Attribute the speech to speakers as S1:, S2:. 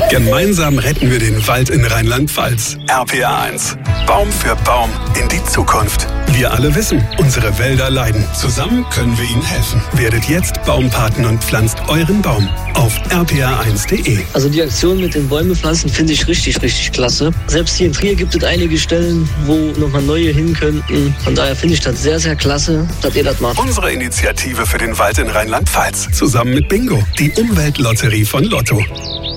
S1: Gemeinsam retten wir den Wald in Rheinland-Pfalz. RPA 1. Baum für Baum in die Zukunft. Wir alle wissen, unsere Wälder leiden. Zusammen können wir ihnen helfen. Werdet jetzt Baumpaten und pflanzt euren Baum auf rpa1.de.
S2: Also die Aktion mit den Bäume pflanzen finde ich richtig klasse. Selbst hier in Trier gibt es einige Stellen, wo nochmal neue hin könnten. Von daher finde ich das sehr klasse, dass ihr das macht.
S1: Unsere Initiative für den Wald in Rheinland-Pfalz. Zusammen mit Bingo, die Umweltlotterie von Lotto.